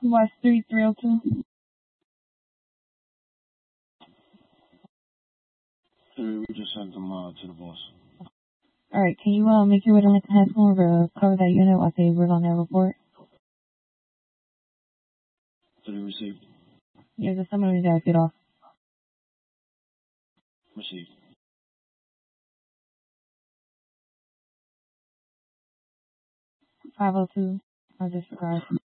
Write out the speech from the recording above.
West Street 302. We just sent them to the boss. Alright, can you make your way to Lincoln High School to cover that unit while they work on that report? Did he receive? Yeah, just someone who's got to get off. Received. 502. I'll disregard.